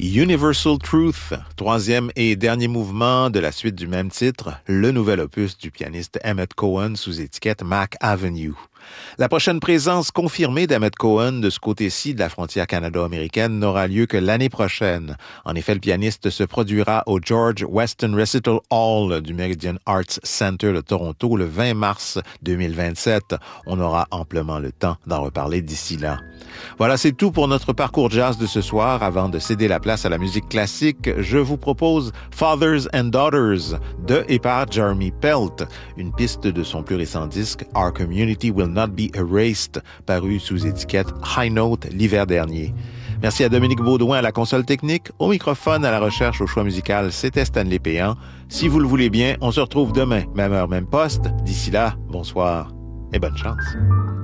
Universal Truth, troisième et dernier mouvement de la suite du même titre, le nouvel opus du pianiste Emmett Cohen sous étiquette Mac Avenue. La prochaine présence confirmée d'Emmett Cohen de ce côté-ci de la frontière canado-américaine n'aura lieu que l'année prochaine. En effet, le pianiste se produira au George Weston Recital Hall du Meridian Arts Center de Toronto le 20 mars 2027. On aura amplement le temps d'en reparler d'ici là. Voilà, c'est tout pour notre parcours jazz de ce soir. Avant de céder la place à la musique classique, je vous propose Fathers and Daughters de et par Jeremy Pelt, une piste de son plus récent disque Our Community Will Not Be Erased, paru sous étiquette High Note l'hiver dernier. Merci à Dominique Baudouin à la console technique, au microphone, à la recherche, au choix musical, c'était Stanley Péan. Si vous le voulez bien, on se retrouve demain, même heure, même poste. D'ici là, bonsoir et bonne chance.